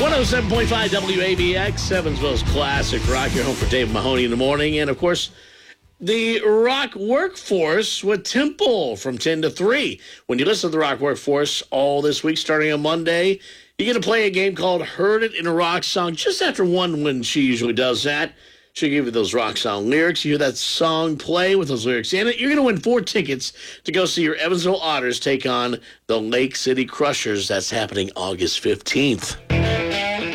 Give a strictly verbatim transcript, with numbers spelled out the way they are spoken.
one oh seven point five W A B X, Evansville's classic rock. Your home for Dave Mahoney in the morning. And, of course, the Rock Workforce with Temple from ten to three. When you listen to the Rock Workforce all this week, starting on Monday, you get to play a game called Heard It in a Rock Song just after one when she usually does that. She'll give you those rock song lyrics. You hear that song play with those lyrics in it. You're going to win four tickets to go see your Evansville Otters take on the Lake City Crushers. That's happening August fifteenth.